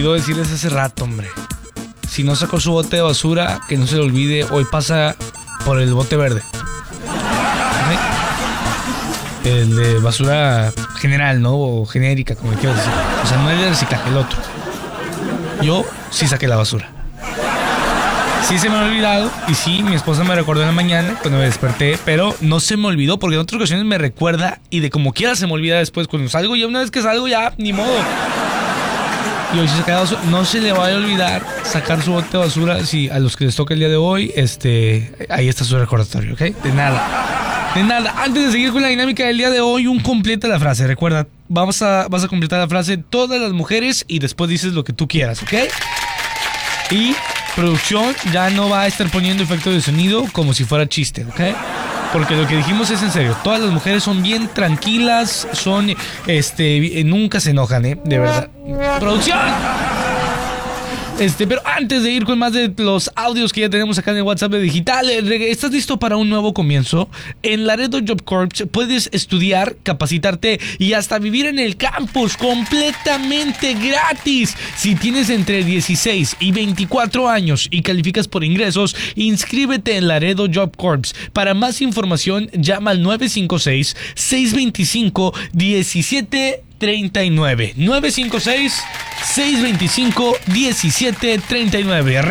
Quiero decirles hace rato, hombre. Si no sacó su bote de basura, que no se le olvide, hoy pasa por el bote verde. ¿Sí? El de basura general, ¿no? O genérica, como quieras decir. O sea, no el de reciclaje, el otro. Yo sí saqué la basura. Sí se me ha olvidado y sí, mi esposa me recordó en la mañana cuando me desperté, pero no se me olvidó porque en otras ocasiones me recuerda y de como quiera se me olvida después. Cuando salgo, ya una vez que salgo ya, ni modo. Y hoy sí saqué la basura. No se le vaya a olvidar sacar su bote de basura. Si a los que les toca el día de hoy, ahí está su recordatorio, ¿ok? De nada. De nada. Antes de seguir con la dinámica del día de hoy, completa la frase. Recuerda, vas a completar la frase todas las mujeres y después dices lo que tú quieras, ¿ok? Y producción ya no va a estar poniendo efectos de sonido como si fuera chiste, ¿ok? Porque lo que dijimos es en serio. Todas las mujeres son bien tranquilas, nunca se enojan, de verdad. ¡Producción! Pero antes de ir con más de los audios que ya tenemos acá en el WhatsApp de Digital, ¿estás listo para un nuevo comienzo? En Laredo Job Corps puedes estudiar, capacitarte y hasta vivir en el campus completamente gratis. Si tienes entre 16 y 24 años y calificas por ingresos, inscríbete en Laredo Job Corps. Para más información, llama al 956-625-1739. 956-625-1739.